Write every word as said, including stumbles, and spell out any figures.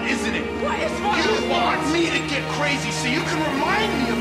isn't it? What is what? You want me to get crazy so you can remind me of